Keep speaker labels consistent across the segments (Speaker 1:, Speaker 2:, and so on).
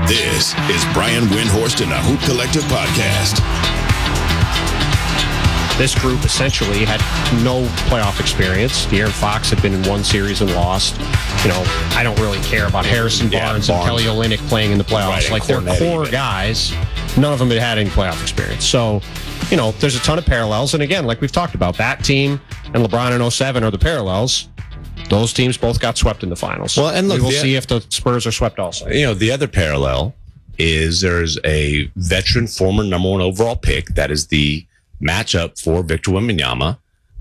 Speaker 1: This is Brian Windhorst and the Hoop Collective Podcast.
Speaker 2: This group essentially had no playoff experience. De'Aaron Fox had been in one series and lost. You know, I don't really care about Harrison Barnes and Kelly Olynyk playing in the playoffs. Like, they're core guys. None of them had any playoff experience. So, you know, there's a ton of parallels. And again, like we've talked about, that team and LeBron in 07 are the parallels. Those teams both got swept in the finals.
Speaker 3: Well, and look,
Speaker 2: we will see if the Spurs are swept also.
Speaker 3: You know, the other parallel is there's a veteran former number one overall pick that is the matchup for Victor Wembanyama.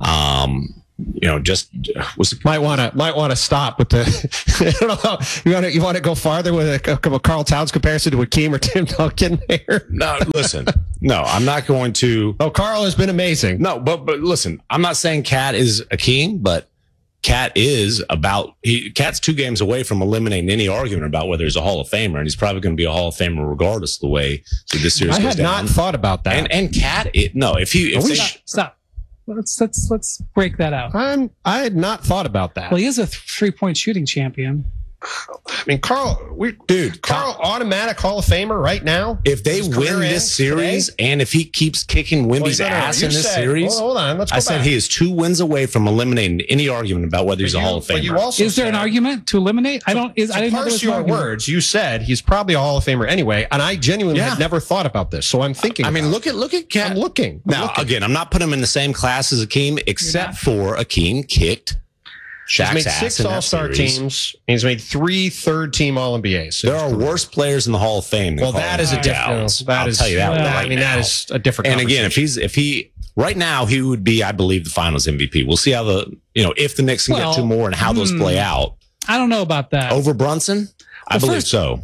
Speaker 3: You know, just
Speaker 2: might want to stop with the. I don't know. You want to go farther with a Karl Towns comparison to Hakeem or Tim Duncan there?
Speaker 3: No, listen. No, I'm not going to.
Speaker 2: Oh, Karl has been amazing.
Speaker 3: No, but listen, I'm not saying Cat is Hakeem, but Cat is Cat's 2 games away from eliminating any argument about whether he's a Hall of Famer, and he's probably going to be a Hall of Famer regardless of the way this series goes down.
Speaker 2: I had not thought about that.
Speaker 3: And Cat,
Speaker 4: Stop. Let's break that out.
Speaker 2: I had not thought about that.
Speaker 4: Well, he is a 3-point shooting champion.
Speaker 2: I mean, Karl, automatic Hall of Famer right now.
Speaker 3: If they win this series, and if he keeps kicking Wemby's ass in this series,
Speaker 2: hold on, let's go
Speaker 3: I said he is 2 wins away from eliminating any argument about whether he's a Hall of Famer.
Speaker 4: Is there an argument to eliminate? I didn't
Speaker 2: parse your words. You said he's probably a Hall of Famer anyway, and I genuinely had never thought about this. So I'm thinking.
Speaker 3: I mean, look at Cat.
Speaker 2: I'm looking.
Speaker 3: Again, I'm not putting him in the same class as Hakeem, except for Hakeem kicked Shaq's
Speaker 2: he's made 6 All-Star teams. He's made 3 third-team All-NBAs.
Speaker 3: There are worse players in the Hall of Fame.
Speaker 2: Well, that is a different.
Speaker 3: I'll tell you that.
Speaker 2: That is a different.
Speaker 3: And again, if he right now, he would be, I believe, the Finals MVP. We'll see how if the Knicks can get 2 more and how those play out.
Speaker 4: I don't know about that.
Speaker 3: Over Brunson, I believe so.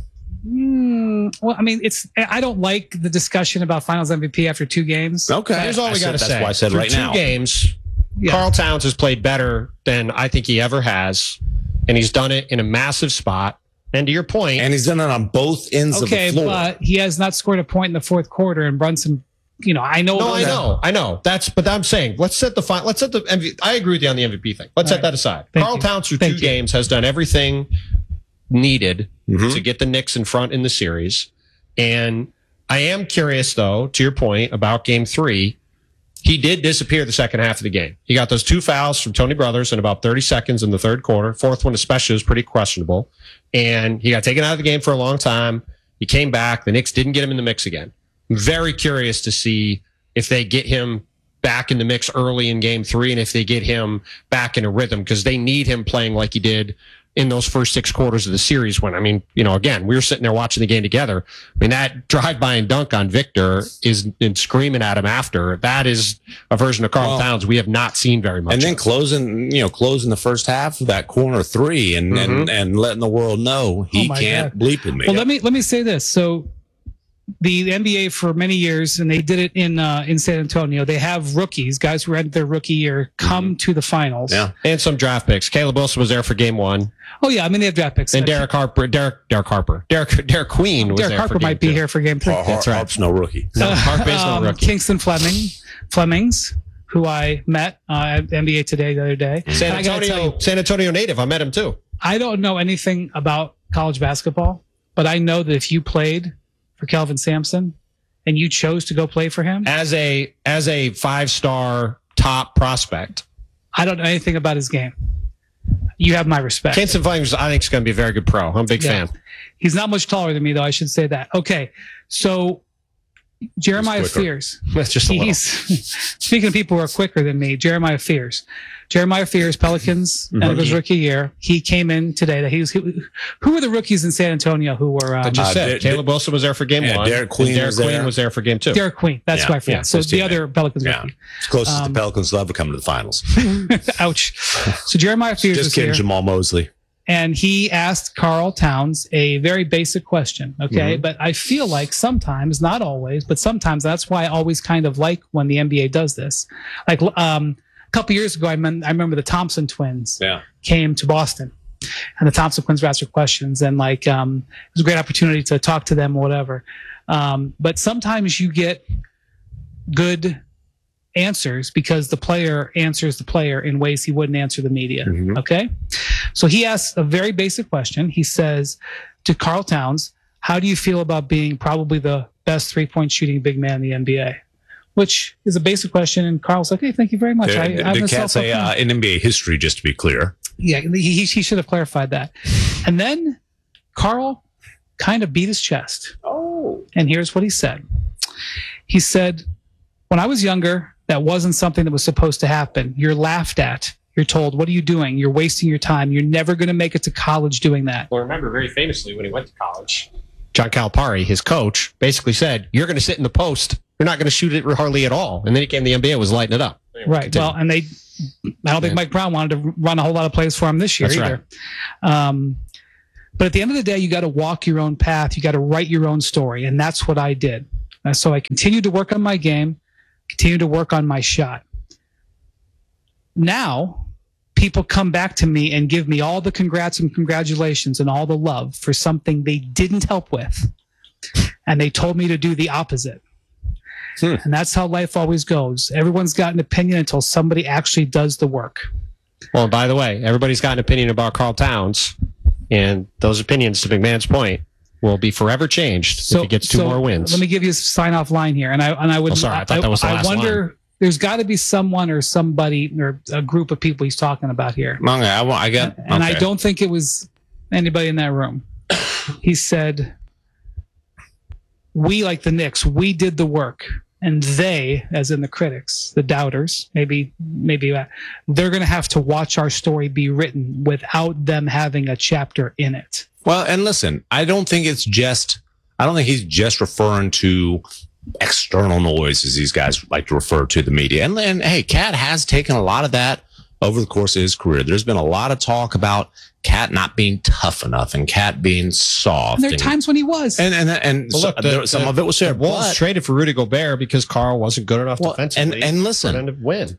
Speaker 4: Well, I mean, I don't like the discussion about Finals MVP after 2 games.
Speaker 3: Okay,
Speaker 2: here's all we got to say.
Speaker 3: That's why I said right now.
Speaker 2: 2 games. Yeah. Karl Towns has played better than I think he ever has, and he's done it in a massive spot. And to your point,
Speaker 3: and he's done it on both ends of the floor.
Speaker 4: But he has not scored a point in the 4th quarter. And Brunson, I know.
Speaker 2: No, I know. But I'm saying let's set the MVP. I agree with you on the MVP thing. Let's set that aside. Karl Towns through 2 games has done everything needed to get the Knicks in front in the series. And I am curious, though, to your point about Game 3. He did disappear the second half of the game. He got those 2 fouls from Tony Brothers in about 30 seconds in the 3rd quarter. 4th one especially was pretty questionable. And he got taken out of the game for a long time. He came back. The Knicks didn't get him in the mix again. I'm very curious to see if they get him back in the mix early in Game 3 and if they get him back in a rhythm, because they need him playing like he did in those first 6 quarters of the series when, again, we were sitting there watching the game together. I mean, that drive-by and dunk on Victor and screaming at him after, that is a version of Karl Towns we have not seen very much.
Speaker 3: And then closing the first half of that corner 3 and letting the world know he can't bleep with me.
Speaker 4: Well, let me say this. So the NBA for many years, and they did it in San Antonio, they have rookies, guys who had their rookie year, come to the finals.
Speaker 2: Yeah, and some draft picks. Caleb Wilson was there for Game 1.
Speaker 4: Oh yeah, I mean they have draft picks.
Speaker 2: And Derek Queen was
Speaker 4: Derek
Speaker 2: there.
Speaker 4: Harper might be here for Game 3.
Speaker 3: That's right. Harp's no rookie.
Speaker 2: No, Harp is no rookie.
Speaker 4: Kingston Flemings, who I met at NBA Today the other day.
Speaker 2: San Antonio native. I met him too.
Speaker 4: I don't know anything about college basketball, but I know that if you played for Kelvin Sampson and you chose to go play for him
Speaker 2: as a 5-star top prospect,
Speaker 4: I don't know anything about his game. You have my respect.
Speaker 2: Kingston Flemings, I think, is going to be a very good pro. I'm a big fan.
Speaker 4: He's not much taller than me, though. I should say that. Okay, so Jeremiah Fears.
Speaker 2: That's just a little.
Speaker 4: Speaking of people who are quicker than me, Jeremiah Fears, Pelicans, end of his rookie year. He came in today. Who were the rookies in San Antonio who were?
Speaker 2: I just said Caleb Wilson was there for Game 1.
Speaker 3: Derek Queen
Speaker 2: was there for Game 2.
Speaker 4: Derek Queen. That's why I forgot. So the other Pelicans rookie.
Speaker 3: It's closest the Pelicans will ever come to the finals.
Speaker 4: Ouch. So Jeremiah Fears
Speaker 3: just kidding, Jamal Mosley.
Speaker 4: And he asked Karl Towns a very basic question, okay? But I feel like sometimes, not always, but sometimes that's why I always kind of like when the NBA does this. Like a couple years ago, I remember the Thompson twins came to Boston. And the Thompson twins were asked questions. And it was a great opportunity to talk to them or whatever. But sometimes you get good answers because the player answers the player in ways he wouldn't answer the media. Okay. So he asks a very basic question. He says to Karl Towns, how do you feel about being probably the best 3-point shooting big man in the NBA? Which is a basic question. And Carl's like, hey, thank you very much.
Speaker 3: Did Cat say in NBA history, just to be clear?
Speaker 4: Yeah, he should have clarified that. And then Carl kind of beat his chest. Oh. And here's what he said. He said, when I was younger, that wasn't something that was supposed to happen. You're laughed at. You're told, what are you doing? You're wasting your time. You're never going to make it to college doing that.
Speaker 2: Well, remember very famously when he went to college, John Calipari, his coach, basically said, you're going to sit in the post. You're not going to shoot it hardly at all. And then he came to the NBA, was lighting it up.
Speaker 4: Anyway, right. Continue. Well, and I don't think Mike Brown wanted to run a whole lot of plays for him this year either. Right. But at the end of the day, you got to walk your own path. You got to write your own story. And that's what I did. So I continued to work on my game, continued to work on my shot. Now, people come back to me and give me all the congrats and congratulations and all the love for something they didn't help with. And they told me to do the opposite. And that's how life always goes. Everyone's got an opinion until somebody actually does the work.
Speaker 2: Well, by the way, everybody's got an opinion about Karl Towns. And those opinions, to McMahon's point, will be forever changed if he gets two more wins.
Speaker 4: Let me give you a sign-off line here. And I would.
Speaker 2: Oh, sorry, I thought that was the last line.
Speaker 4: There's got to be someone or somebody or a group of people he's talking about here. I don't think it was anybody in that room. He said, we, like the Knicks, we did the work. And they, as in the critics, the doubters, maybe they're going to have to watch our story be written without them having a chapter in it.
Speaker 3: Well, and listen, I don't think he's just referring to external noise, as these guys like to refer to the media. And hey, Cat has taken a lot of that over the course of his career. There's been a lot of talk about Cat not being tough enough and Cat being soft.
Speaker 4: And there are times when he was.
Speaker 3: And
Speaker 2: well, look, some of it was shared. Wolves traded for Rudy Gobert because Karl wasn't good enough defensively.
Speaker 3: And listen,
Speaker 2: to win.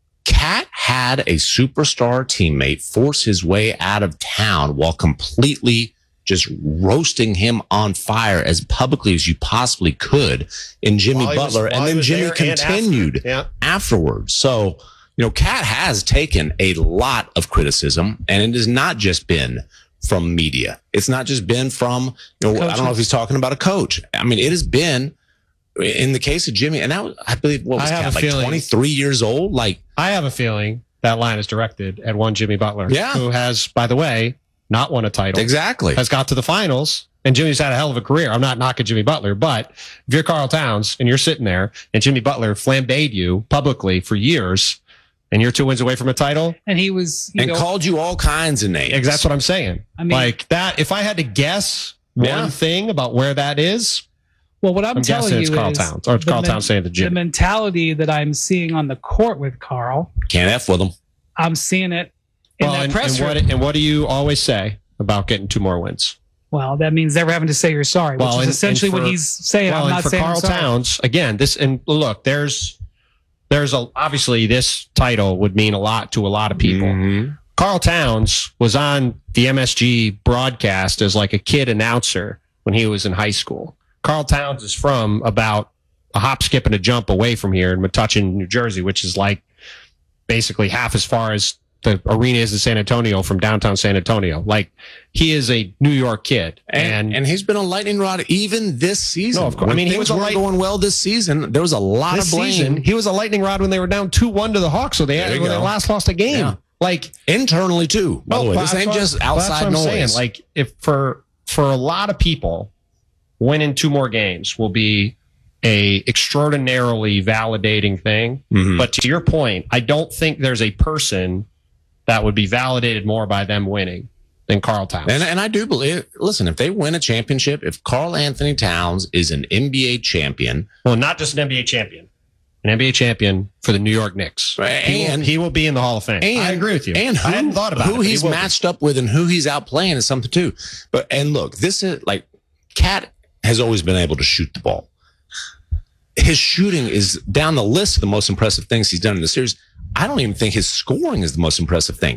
Speaker 3: Cat had a superstar teammate force his way out of town while completely just roasting him on fire as publicly as you possibly could in Jimmy Butler. And then Jimmy continued afterwards. So, Cat has taken a lot of criticism, and it has not just been from media. It's not just been from, I don't know if he's talking about a coach. I mean, it has been, in the case of Jimmy, and that was, I believe, what was Cat, like 23 years old? I
Speaker 2: have a feeling that line is directed at one Jimmy Butler, who has, by the way, not won a title.
Speaker 3: Exactly.
Speaker 2: Has got to the finals. And Jimmy's had a hell of a career. I'm not knocking Jimmy Butler, but if you're Karl Towns and you're sitting there and Jimmy Butler flambéed you publicly for years and you're 2 wins away from a title.
Speaker 4: And he was,
Speaker 3: called you all kinds of names.
Speaker 2: That's what I'm saying. I mean, like that, if I had to guess one thing about where that is,
Speaker 4: well, what I'm telling you
Speaker 2: it's Karl Towns, or it's Karl Towns saying to Jimmy.
Speaker 4: The mentality that I'm seeing on the court with Karl.
Speaker 3: Can't F with him.
Speaker 4: I'm seeing it in that press room.
Speaker 2: And what do you always say about getting 2 more wins?
Speaker 4: Well, that means never having to say you're sorry, which is essentially what he's saying. I'm not saying I'm sorry.
Speaker 2: For Karl Towns, again, look, there's obviously this title would mean a lot to a lot of people. Mm-hmm. Karl Towns was on the MSG broadcast as like a kid announcer when he was in high school. Karl Towns is from about a hop, skip, and a jump away from here in Metuchen, New Jersey, which is like basically half as far as the arena is in San Antonio from downtown San Antonio. Like, he is a New York kid.
Speaker 3: And he's been a lightning rod even this season.
Speaker 2: No, of course.
Speaker 3: He was going well this season. There was a lot of blame.
Speaker 2: He was a lightning rod when they were down 2-1 to the Hawks. So they last lost a game. Yeah. Like,
Speaker 3: internally too, by the way. This ain't just outside noise. Saying.
Speaker 2: Like, if for a lot of people, winning 2 more games will be a extraordinarily validating thing. Mm-hmm. But to your point, I don't think there's a person that would be validated more by them winning than Karl Towns.
Speaker 3: And I do believe, listen, if they win a championship, if Karl Anthony Towns is an NBA champion.
Speaker 2: Well, not just an NBA champion. An NBA champion for the New York Knicks.
Speaker 3: And
Speaker 2: he will be in the Hall of Fame. I agree with you.
Speaker 3: And I hadn't thought about who he's matched up with and who he's outplaying is something too. And look, this is like, Cat has always been able to shoot the ball. His shooting is down the list of the most impressive things he's done in the series. I don't even think his scoring is the most impressive thing.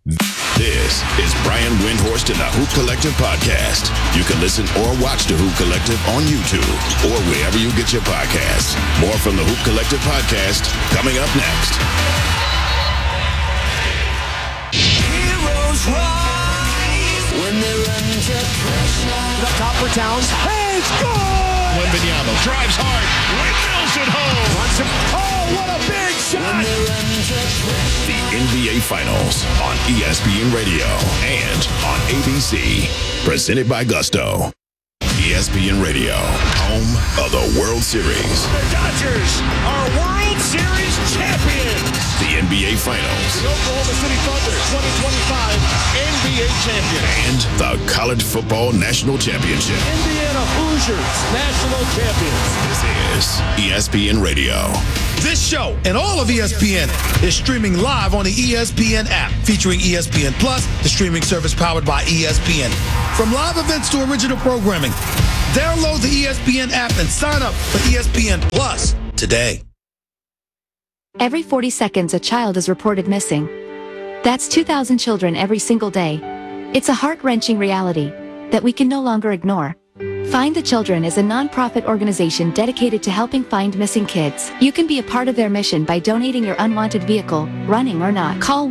Speaker 1: This is Brian Windhorst and the Hoop Collective podcast. You can listen or watch the Hoop Collective on YouTube or wherever you get your podcasts. More from the Hoop Collective podcast coming up next.
Speaker 5: Heroes rise The top for Towns. Hey, it's good!
Speaker 1: Wembanyama drives hard, windmills it home.
Speaker 5: Wants him. Oh, what a big shot!
Speaker 1: The NBA Finals on ESPN Radio and on ABC. Presented by Gusto. ESPN Radio, home of the World Series.
Speaker 5: The Dodgers are World Series champions.
Speaker 1: The NBA Finals.
Speaker 5: The Oklahoma City Thunder 2025 NBA champion.
Speaker 1: And the College Football National Championship.
Speaker 5: Indiana Hoosiers national champions.
Speaker 1: This is ESPN Radio.
Speaker 6: This show and all of ESPN is streaming live on the ESPN app, featuring ESPN Plus, the streaming service powered by ESPN. From live events to original programming, download the ESPN app and sign up for ESPN Plus today.
Speaker 7: Every 40 seconds, a child is reported missing. That's 2,000 children every single day. It's a heart-wrenching reality that we can no longer ignore. Find the Children is a non-profit organization dedicated to helping find missing kids. You can be a part of their mission by donating your unwanted vehicle, running or not. Call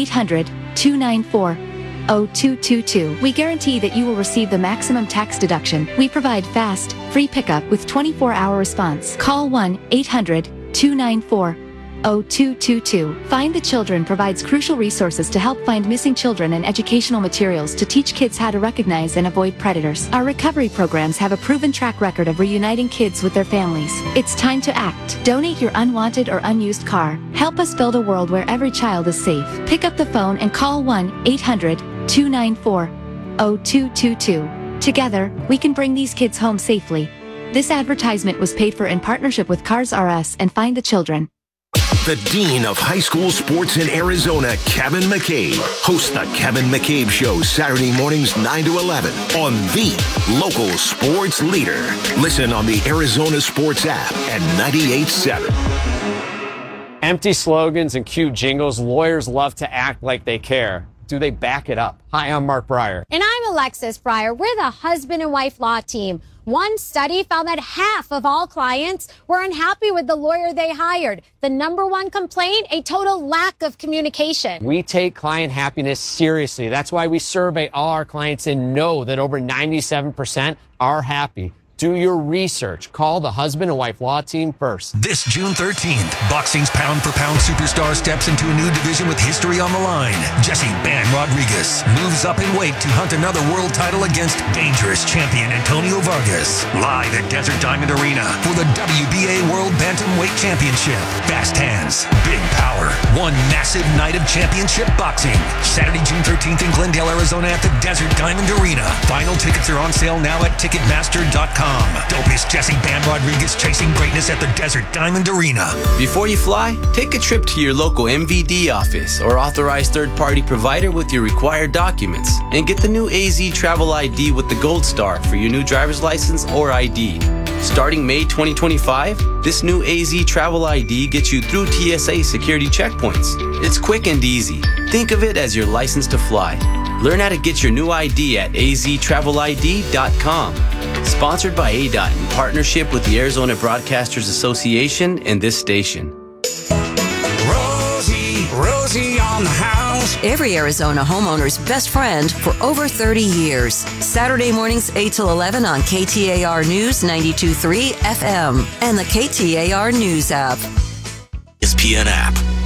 Speaker 7: 1-800-294-0222. We guarantee that you will receive the maximum tax deduction. We provide fast, free pickup with 24-hour response. Call 1-800-294-0222. Find the Children provides crucial resources to help find missing children and educational materials to teach kids how to recognize and avoid predators. Our recovery programs have a proven track record of reuniting kids with their families. It's time to act. Donate your unwanted or unused car. Help us build a world where every child is safe. Pick up the phone and call 1-800-294-0222. Together, we can bring these kids home safely. This advertisement was paid for in partnership with Cars R Us and Find the Children.
Speaker 8: The Dean of High School Sports in Arizona, Kevin McCabe, hosts the Kevin McCabe Show Saturday mornings 9 to 11 on the local sports leader. Listen on the Arizona Sports app at 98.7.
Speaker 9: Empty slogans and cute jingles. Lawyers love to act like they care. Do they back it up? Hi, I'm Mark Breyer.
Speaker 10: And I'm Alexis Breyer. We're the husband and wife law team. One study found that half of all clients were unhappy with the lawyer they hired. The number one complaint, a total lack of communication.
Speaker 9: We take client happiness seriously. That's why we survey all our clients and know that over 97% are happy. Do your research. Call the husband and wife law team first.
Speaker 11: This June 13th, boxing's pound-for-pound superstar steps into a new division with history on the line. Jesse "Ban" Rodriguez moves up in weight to hunt another world title against dangerous champion Antonio Vargas. Live at Desert Diamond Arena for the WBA World Bantamweight Championship. Fast hands, big power, one massive night of championship boxing. Saturday, June 13th in Glendale, Arizona at the Desert Diamond Arena. Final tickets are on sale now at Ticketmaster.com. Dopest Jesse "Ban" Rodriguez chasing greatness at the Desert Diamond Arena.
Speaker 12: Before you fly, take a trip to your local MVD office or authorized third-party provider with your required documents and get the new AZ Travel ID with the Gold Star for your new driver's license or ID. Starting May 2025, this new AZ Travel ID gets you through TSA security checkpoints. It's quick and easy. Think of it as your license to fly. Learn how to get your new ID at aztravelid.com. Sponsored by ADOT in partnership with the Arizona Broadcasters Association and this station.
Speaker 13: Rosie on the house. Every Arizona homeowner's best friend for over 30 years. Saturday mornings 8 till 11 on KTAR News 92.3 FM and the KTAR News app.
Speaker 8: ESPN app.